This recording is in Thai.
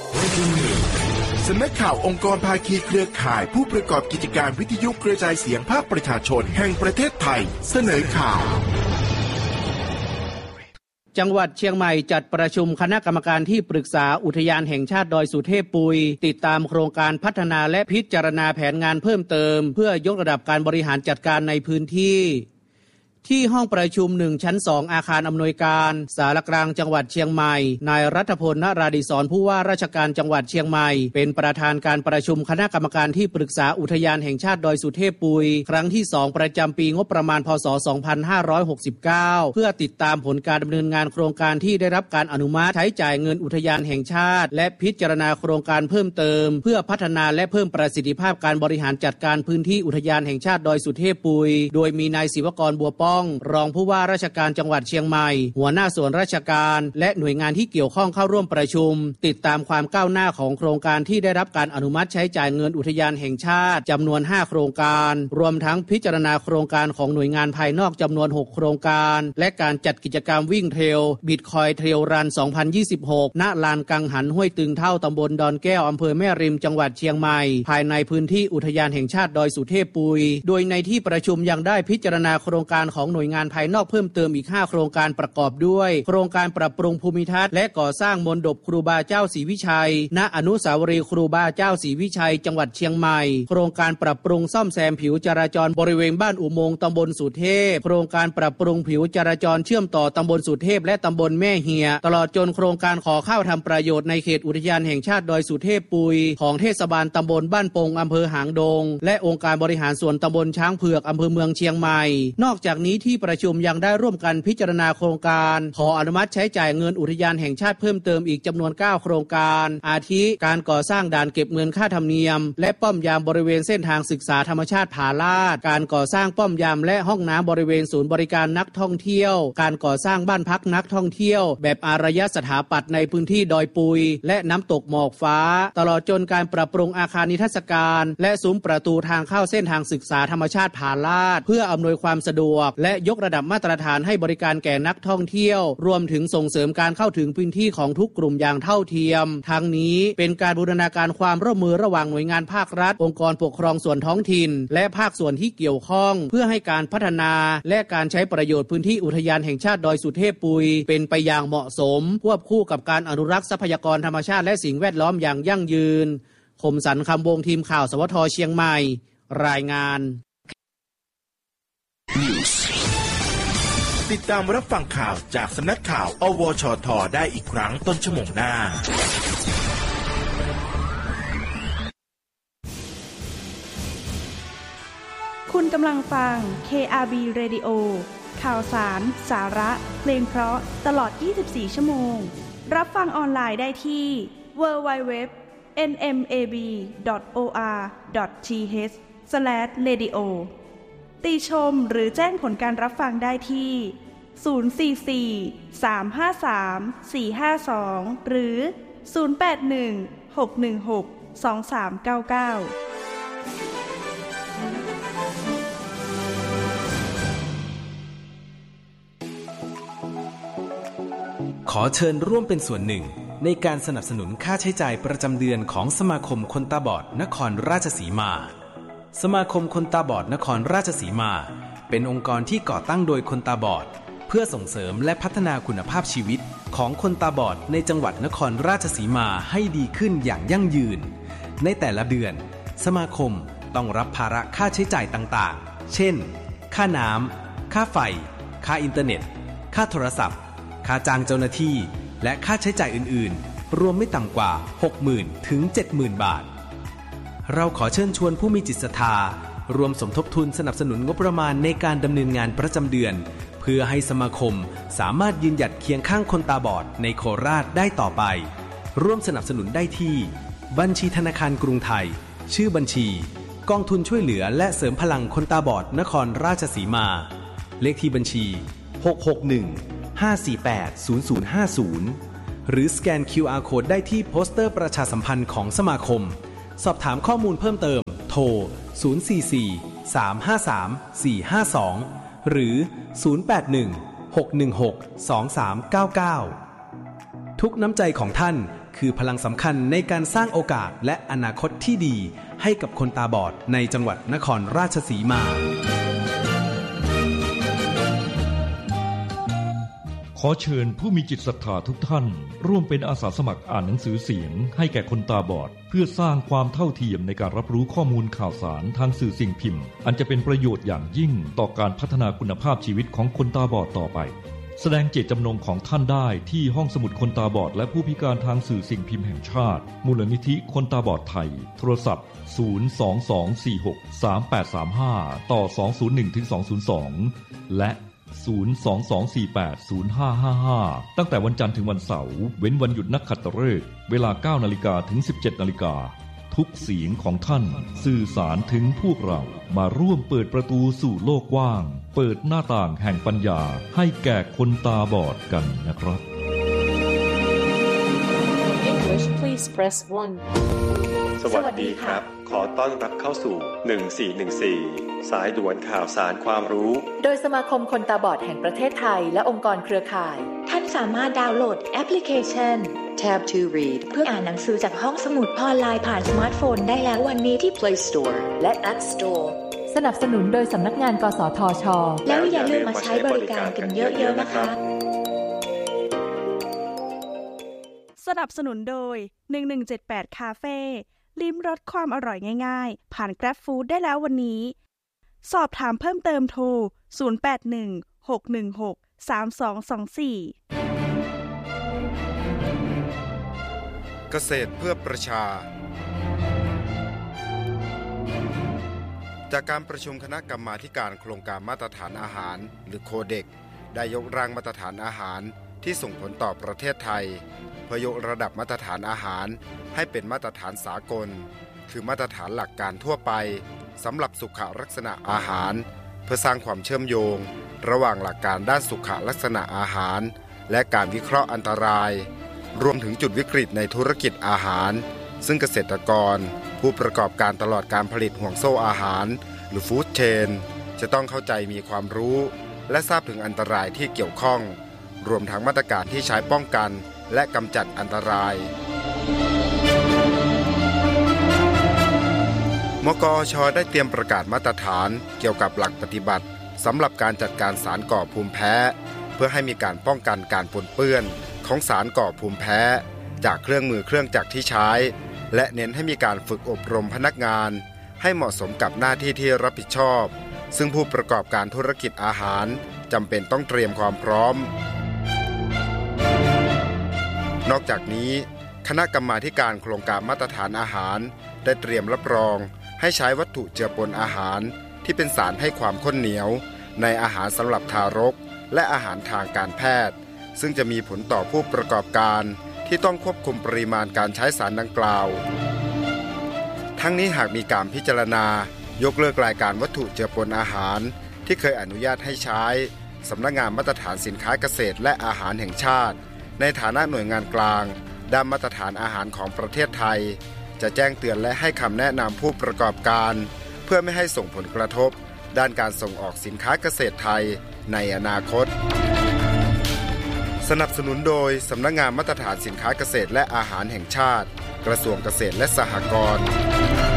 สำนักข่าวองค์กรภาคีเครือข่ายผู้ประกอบกิจการวิทยุกระจายเสียงภาคประชาชนแห่งประเทศไทยเสนอข่าวจังหวัดเชียงใหม่จัดประชุมคณะกรรมการที่ปรึกษาอุทยานแห่งชาติดอยสุเทพปุยติดตามโครงการพัฒนาและพิจารณาแผนงานเพิ่มเติมเพื่อยกระดับการบริหารจัดการในพื้นที่ที่ห้องประชุม1ชั้น2อาคารอำนวยการสารกลางจังหวัดเชียงใหม่นายรัฐพล นราดิศรผู้ว่าราชการจังหวัดเชียงใหม่เป็นประธานการประชุมคณะกรรมการที่ปรึกษาอุทยานแห่งชาติดอยสุเทพปุยครั้งที่2ประจำปีงบประมาณพ.ศ. 2569เพื่อติดตามผลการดำเนินงานโครงการที่ได้รับการอนุมัติใช้จ่ายเงินอุทยานแห่งชาติและพิจารณาโครงการเพิ่มเติมเพื่อพัฒนาและเพิ่มประสิทธิภาพการบริหารจัดการพื้นที่อุทยานแห่งชาติดอยสุเทพปุยโดยมีนายศิวกรบัวป้องรองผู้ว่าราชการจังหวัดเชียงใหม่หัวหน้าส่วนราชการและหน่วยงานที่เกี่ยวข้องเข้าร่วมประชุมติดตามความก้าวหน้าของโครงการที่ได้รับการอนุมัติใช้จ่ายเงินอุทยานแห่งชาติจำนวน5โครงการรวมทั้งพิจารณาโครงการของหน่วยงานภายนอกจำนวน6โครงการและการจัดกิจกรรมวิ่งเทรลบิตคอยเทรลรัน 2026 ณ ลานกังหันห้วยตึงเท่าตำบลดอนแก้วอำเภอแม่ริมจังหวัดเชียงใหม่ภายในพื้นที่อุทยานแห่งชาติดอยสุเทพปุยโดยในที่ประชุมยังได้พิจารณาโครงการของหน่วยงานภายนอกเพิ่มเติมอีก5โครงการประกอบด้วยโครงการปรับปรุงภูมิทัศน์และก่อสร้างมณฑปครูบาเจ้าศรีวิชัยณอนุสาวรีย์ครูบาเจ้าศรีวิชัยจังหวัดเชียงใหม่โครงการปรับปรุงซ่อมแซมผิวจราจรบริเวณบ้านอุโมงค์ตำบลสุเทพโครงการปรับปรุงผิวจราจรเชื่อมต่อตำบลสุเทพและตำบลแม่เหียตลอดจนโครงการขอเข้าทำประโยชน์ในเขตอุทยานแห่งชาติดอยสุเทพปุยของเทศบาลตำบลบ้านปงอำเภอหางดงและองค์การบริหารส่วนตำบลช้างเผือกอำเภอเมืองเชียงใหม่นอกจากนี้ที่ประชุมยังได้ร่วมกันพิจารณาโครงการขออนุมัติใช้จ่ายเงินอุทยานแห่งชาติเพิ่มเติมอีกจำนวน9โครงการอาทิการก่อสร้างด่านเก็บเงินค่าธรรมเนียมและป้อมยามบริเวณเส้นทางศึกษาธรรมชาติผาลาดการก่อสร้างป้อมยามและห้องน้ำบริเวณศูนย์บริการนักท่องเที่ยวการก่อสร้างบ้านพักนักท่องเที่ยวแบบอารยสถาปัตย์ในพื้นที่ดอยปุยและน้ำตกหมอกฟ้าตลอดจนการปรับปรุงอาคารนิทรรศการและซุ้มประตูทางเข้าเส้นทางศึกษาธรรมชาติผาลาดเพื่ออำนวยความสะดวกและยกระดับมาตรฐานให้บริการแก่นักท่องเที่ยวรวมถึงส่งเสริมการเข้าถึงพื้นที่ของทุกกลุ่มอย่างเท่าเทียมทั้งนี้เป็นการบูรณาการความร่วมมือระหว่างหน่วยงานภาครัฐองค์กรปกครองส่วนท้องถิ่นและภาคส่วนที่เกี่ยวข้องเพื่อให้การพัฒนาและการใช้ประโยชน์พื้นที่อุทยานแห่งชาติดอยสุเทพปุยเป็นไปอย่างเหมาะสมควบคู่กับการอนุรักษ์ทรัพยากรธรรมชาติและสิ่งแวดล้อมอย่างยั่งยืนคมสันต์คำวงทีมข่าวสวท.เชียงใหม่รายงานติดตามรับฟังข่าวจากสำนักข่าวอวชท.ได้อีกครั้งต้นชั่วโมงหน้าคุณกำลังฟัง KRB Radio ข่าวสารสาระเพลงเพราะตลอด24ชั่วโมงรับฟังออนไลน์ได้ที่ www.nmab.or.th/radio ติชมหรือแจ้งผลการรับฟังได้ที่044-353-452หรือ081-616-2399 ขอเชิญร่วมเป็นส่วนหนึ่งในการสนับสนุนค่าใช้จ่ายประจำเดือนของสมาคมคนตาบอดนครราชสีมาสมาคมคนตาบอดนครราชสีมาเป็นองค์กรที่ก่อตั้งโดยคนตาบอดเพื่อส่งเสริมและพัฒนาคุณภาพชีวิตของคนตาบอดในจังหวัดนครราชสีมาให้ดีขึ้นอย่างยั่งยืนในแต่ละเดือนสมาคมต้องรับภาระค่าใช้จ่ายต่างๆเช่นค่าน้ำค่าไฟค่าอินเทอร์เน็ตค่าโทรศัพท์ค่าจ้างเจ้าหน้าที่และค่าใช้จ่ายอื่นๆรวมไม่ต่ำกว่า 60,000 ถึง 70,000 บาทเราขอเชิญชวนผู้มีจิตศรัทธารวมสมทบทุนสนับสนุนงบประมาณในการดำเนินงานประจำเดือนเพื่อให้สมาคมสามารถยืนหยัดเคียงข้างคนตาบอดในโคราชได้ต่อไปร่วมสนับสนุนได้ที่บัญชีธนาคารกรุงไทยชื่อบัญชีกองทุนช่วยเหลือและเสริมพลังคนตาบอดนครราชสีมาเลขที่บัญชี661-548-0050หรือสแกน QR Code ได้ที่โปสเตอร์ประชาสัมพันธ์ของสมาคมสอบถามข้อมูลเพิ่มเติมโทร 044-353-452 หรือ 081-616-2399 ทุกน้ำใจของท่านคือพลังสำคัญในการสร้างโอกาสและอนาคตที่ดีให้กับคนตาบอดในจังหวัดนครราชสีมาขอเชิญผู้มีจิตศรัทธาทุกท่านร่วมเป็นอาสาสมัครอ่านหนังสือเสียงให้แก่คนตาบอดเพื่อสร้างความเท่าเทียมในการรับรู้ข้อมูลข่าวสารทางสื่อสิ่งพิมพ์อันจะเป็นประโยชน์อย่างยิ่งต่อการพัฒนาคุณภาพชีวิตของคนตาบอดต่อไปแสดงเจตจำนงของท่านได้ที่ห้องสมุดคนตาบอดและผู้พิการทางสื่อสิ่งพิมพ์แห่งชาติมูลนิธิคนตาบอดไทยโทรศัพท์022463835ต่อ201-202และ022480555ตั้งแต่วันจันทร์ถึงวันเสาร์เว้นวันหยุดนักขัตฤกษ์เวลา 9:00 นถึง 17:00 นทุกเสียงของท่านสื่อสารถึงพวกเรามาร่วมเปิดประตูสู่โลกกว้างเปิดหน้าต่างแห่งปัญญาให้แก่คนตาบอดกันนะครับ English please press 1 สวัสดีครับขอต้อนรับเข้าสู่1414สายด่วนข่าวสารความรู้โดยสมาคมคนตาบอดแห่งประเทศไทยและองค์กรเครือข่ายท่านสามารถดาวน์โหลดแอปพลิเคชัน Tab to Read เพื่ออ่านหนังสือจากห้องสมุดออนไลน์ผ่านสมาร์ทโฟนได้แล้ววันนี้ที่ Play Store และ App Store สนับสนุนโดยสำนักงานกสทช. แล้วอย่าลืมมาใช้บริการกันเยอะๆนะคะสนับสนุนโดย1178คาเฟ่ลิ้มรสความอร่อยง่ายๆผ่าน Grab Food ได้แล้ววันนี้สอบถามเพิ่มเติมโทร0816163224 เกษตรเพื่อประชาจากการประชุมคณะกรรมาธิการโครงการมาตรฐานอาหารหรือโคเด็กได้ยกร่างมาตรฐานอาหารที่ส่งผลต่อประเทศไทยเพื่อยกระดับมาตรฐานอาหารให้เป็นมาตรฐานสากลคือมาตรฐานหลักการทั่วไปสำหรับสุขลักษณะอาหารเพื่อสร้างความเชื่อมโยงระหว่างหลักการด้านสุขลักษณะอาหารและการวิเคราะห์อันตรายรวมถึงจุดวิกฤตในธุรกิจอาหารซึ่งเกษตรกรผู้ประกอบการตลอดการผลิตห่วงโซ่อาหารหรือฟู้ดเชนจะต้องเข้าใจมีความรู้และทราบถึงอันตรายที่เกี่ยวข้องรวมทั้งมาตรการที่ใช้ป้องกันและกำจัดอันตรายมกช.ได้เตรียมประกาศมาตรฐานเกี่ยวกับหลักปฏิบัติสำหรับการจัดการสารก่อภูมิแพ้เพื่อให้มีการป้องกันการปนเปื้อนของสารก่อภูมิแพ้จากเครื่องมือเครื่องจักรที่ใช้และเน้นให้มีการฝึกอบรมพนักงานให้เหมาะสมกับหน้าที่ที่รับผิดชอบซึ่งผู้ประกอบการธุรกิจอาหารจำเป็นต้องเตรียมความพร้อมนอกจากนี้คณะกรรมาธิการโครงการมาตรฐานอาหารได้เตรียมรับรองให้ใช้วัตถุเจือปนอาหารที่เป็นสารให้ความข้นเหนียวในอาหารสำหรับทารกและอาหารทางการแพทย์ซึ่งจะมีผลต่อผู้ประกอบการที่ต้องควบคุมปริมาณการใช้สารดังกล่าวทั้งนี้หากมีการพิจารณายกเลิกรายการวัตถุเจือปนอาหารที่เคยอนุญาตให้ใช้สำนักงานมาตรฐานสินค้าเกษตรและอาหารแห่งชาติในฐานะหน่วยงานกลางด้านมาตรฐานอาหารของประเทศไทยจะแจ้งเตือนและให้คำแนะนำผู้ประกอบการเพื่อไม่ให้ส่งผลกระทบด้านการส่งออกสินค้าเกษตรไทยในอนาคตสนับสนุนโดยสำนักงานมาตรฐานสินค้าเกษตรและอาหารแห่งชาติกระทรวงเกษตรและสหกรณ์